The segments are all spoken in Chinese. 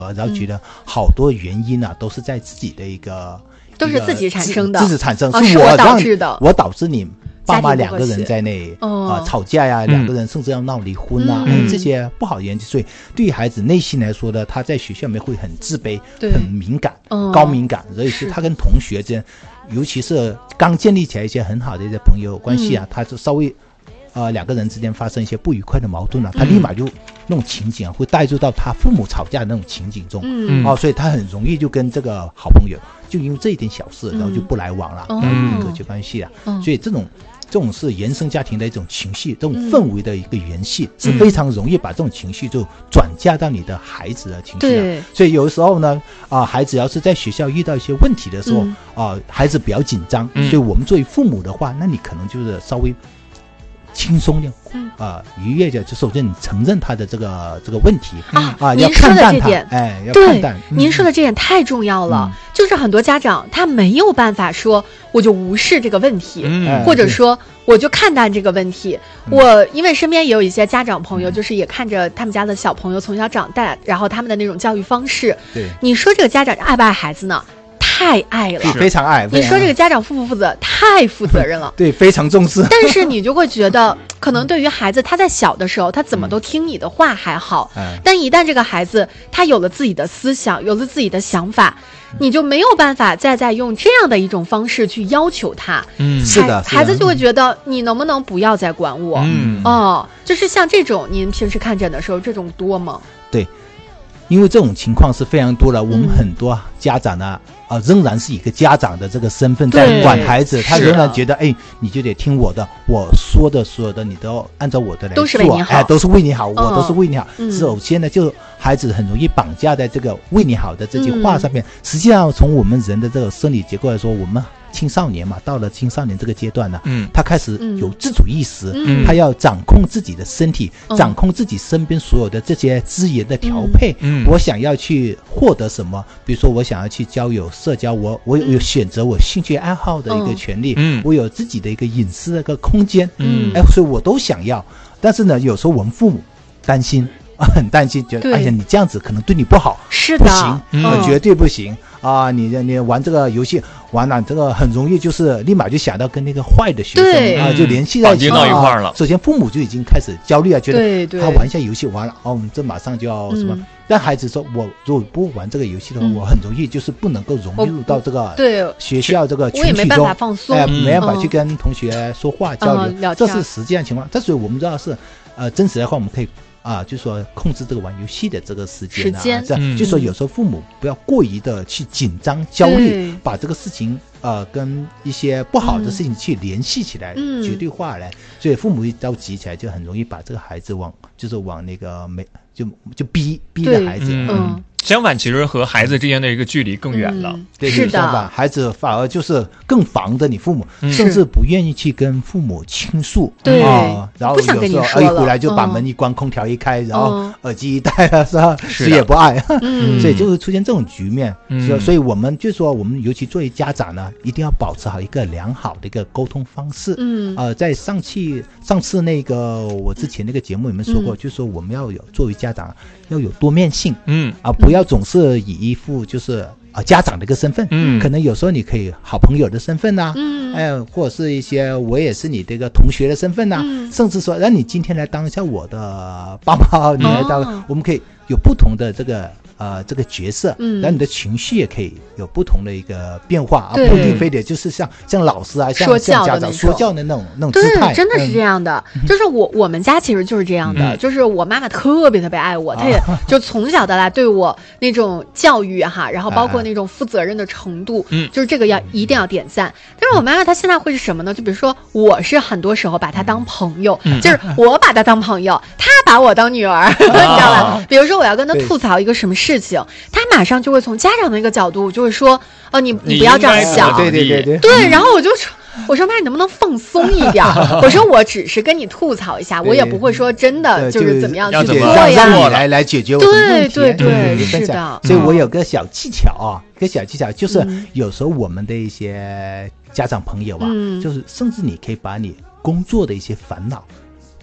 然后觉得好多原因啊都是在自己的都是自己产生的， 自己产生， 是我导致的， 我导致你爸妈两个人在内吵架呀，两个人甚至要闹离婚啊，这些不好的原因。所以对于孩子内心来说呢，他在学校里面会很自卑，很敏感，高敏感，所以是他跟同学之间，尤其是刚建立起来一些很好的一些朋友关系啊，他就稍微两个人之间发生一些不愉快的矛盾啊，他立马就那种情景啊，会带入到他父母吵架的那种情景中，所以他很容易就跟这个好朋友就因为这一点小事，然后就不来往了，然后隔绝关系了。所以这种是原生家庭的一种情绪，这种氛围的一个元气，是非常容易把这种情绪就转嫁到你的孩子的情绪了。所以有的时候呢，孩子要是在学校遇到一些问题的时候，孩子比较紧张，所以我们作为父母的话，那你可能就是稍微轻松点，愉悦的，就首先你承认他的这个问题要看淡他，要看淡。 您说的这点太重要了，就是很多家长他没有办法说我就无视这个问题，或者说我就看淡这个问题。我因为身边也有一些家长朋友，就是也看着他们家的小朋友从小长大，然后他们的那种教育方式，你说这个家长爱不爱孩子呢？太爱了， 非常爱。 你说这个家长负不负责？太负责任了， 对，非常重视。 但是你就会觉得，可能对于孩子，他在小的时候，他怎么都听你的话还好，但一旦这个孩子他有了自己的思想，有了自己的想法，你就没有办法再用这样的一种方式去要求他。 是的， 孩子就会觉得你能不能不要再管我？就是像这种，您平时看诊的时候，这种多吗？ 对。因为这种情况是非常多的，我们很多家长呢，仍然是一个家长的这个身份在管孩子，他仍然觉得，你就得听我的，我说的所有的你都要按照我的来做， 都是为你好， 都是为你好，我都是为你好。首先呢，就孩子很容易绑架在这个为你好的这句话上面。实际上，从我们人的这个生理结构来说，我们青少年嘛，到了青少年这个阶段呢，他开始有自主意识，他要掌控自己的身体，掌控自己身边所有的这些资源的调配。我想要去获得什么，比如说我想要去交友社交，我有选择我兴趣爱好的一个权利，我有自己的一个隐私的一个空间，所以我都想要。但是呢，有时候我们父母担心，很担心，觉得哎呀，你这样子可能对你不好， 是的， 不行，绝对不行。你玩这个游戏玩了，这个很容易就是立马就想到跟那个坏的学生就联系在一起， 到一块了。 首先父母就已经开始焦虑了，觉得他玩一下游戏完了，这马上就要什么？但孩子说，我如果不玩这个游戏的话，我很容易就是不能够融入到这个学校这个群体中， 我也没办法放松， 没办法去跟同学说话交流，这是实际上情况。所以我们知道是真实的话，我们可以。就是说控制这个玩游戏的这个时间这样就是说有时候父母不要过于的去紧张焦虑，把这个事情跟一些不好的事情去联系起来，绝对化来，所以父母一着急起来，就很容易把这个孩子往那个就逼着孩子。 相反，其实和孩子之间的一个距离更远了。 是的， 孩子反而就是更防着你父母，甚至不愿意去跟父母倾诉。然后有时候一回来就把门一关，空调一开，然后耳机一戴了，是吧？谁也不爱，所以就会出现这种局面。所以我们就说，我们尤其作为家长呢，一定要保持好一个良好的一个沟通方式。在上次那个我之前那个节目里面说过，就是说我们要有作为家长要有多面性。不要总是以一副就是家长的一个身份，可能有时候你可以好朋友的身份或者是一些我也是你这个同学的身份甚至说让你今天来当一下我的爸妈，你来当，我们可以有不同的这个角色，然后你的情绪也可以有不同的一个变化，不一定非得就是像老师像家长说教的那种姿态。 对，真的是这样的。就是我们家其实就是这样的，就是我妈妈特别特别爱我，她也就从小到大对我那种教育然后包括那种负责任的程度，就是这个一定要点赞。但是我妈妈她现在会是什么呢？就比如说我是很多时候把她当朋友，就是我把她当朋友，她把我当女儿，你知道吧？比如说我要跟她吐槽一个什么事情，她马上就会从家长的一个角度就会说，你不要这样想，对，然后我说妈，你能不能放松一点？我说我只是跟你吐槽一下，我也不会说真的就是怎么样去做呀， 让你来解决我的问题。 对，是的。 所以我有个小技巧就是有时候我们的一些家长朋友就是甚至你可以把你工作的一些烦恼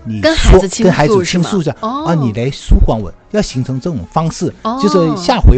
你跟孩子倾诉一下，你来舒缓我，要形成这种方式，就是下回